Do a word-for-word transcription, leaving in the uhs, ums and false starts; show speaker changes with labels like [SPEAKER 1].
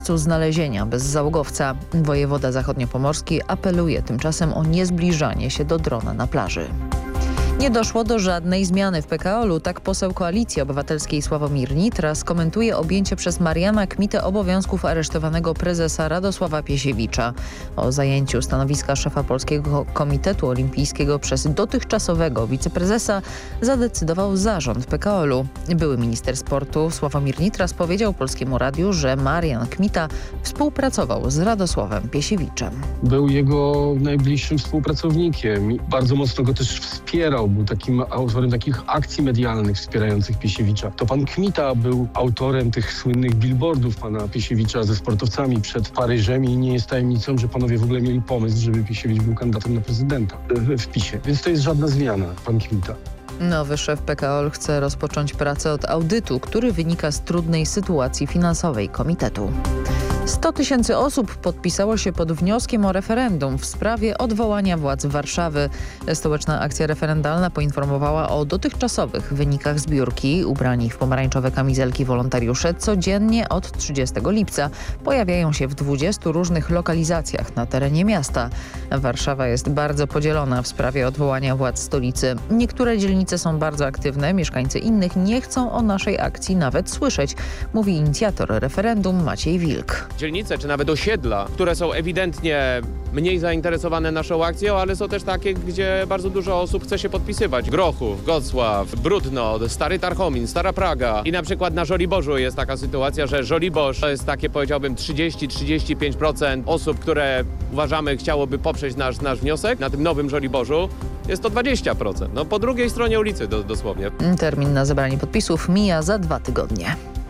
[SPEAKER 1] znalezienia bez załogowca. Wojewoda zachodniopomorski apeluje tymczasem o niezbliżanie się do drona na plaży. Nie doszło do żadnej zmiany w P K O L u. Tak poseł Koalicji Obywatelskiej Sławomir Nitras komentuje objęcie przez Mariana Kmitę obowiązków aresztowanego prezesa Radosława Piesiewicza. O zajęciu stanowiska szefa Polskiego Komitetu Olimpijskiego przez dotychczasowego wiceprezesa zadecydował zarząd P K O L u. Były minister sportu Sławomir Nitras powiedział Polskiemu Radiu, że Marian Kmita współpracował z Radosławem Piesiewiczem.
[SPEAKER 2] Był jego najbliższym współpracownikiem i bardzo mocno go też wspierał. Był takim autorem takich akcji medialnych wspierających Piesiewicza. To pan Kmita był autorem tych słynnych billboardów pana Piesiewicza ze sportowcami przed Paryżem i nie jest tajemnicą, że panowie w ogóle mieli pomysł, żeby Piesiewicz był kandydatem na prezydenta w PiSie. Więc to jest żadna zmiana, pan Kmita.
[SPEAKER 1] Nowy szef P K O L chce rozpocząć pracę od audytu, który wynika z trudnej sytuacji finansowej komitetu. sto tysięcy osób podpisało się pod wnioskiem o referendum w sprawie odwołania władz Warszawy. Stołeczna akcja referendalna poinformowała o dotychczasowych wynikach zbiórki. Ubrani w pomarańczowe kamizelki wolontariusze codziennie od trzydziestego lipca pojawiają się w dwudziestu różnych lokalizacjach na terenie miasta. Warszawa jest bardzo podzielona w sprawie odwołania władz stolicy. Niektóre dzielnice są bardzo aktywne, mieszkańcy innych nie chcą o naszej akcji nawet słyszeć, mówi inicjator referendum Maciej Wilk.
[SPEAKER 3] Dzielnice czy nawet osiedla, które są ewidentnie mniej zainteresowane naszą akcją, ale są też takie, gdzie bardzo dużo osób chce się podpisywać. Grochów, Gocław, Brudno, Stary Tarchomin, Stara Praga. I na przykład na Żoliborzu jest taka sytuacja, że Żoliborz to jest takie, powiedziałbym, trzydzieści do trzydziestu pięciu procent osób, które uważamy chciałoby poprzeć nasz, nasz wniosek. Na tym nowym Żoliborzu jest to dwadzieścia procent. No po drugiej stronie ulicy do, dosłownie.
[SPEAKER 1] Termin na zebranie podpisów mija za dwa tygodnie.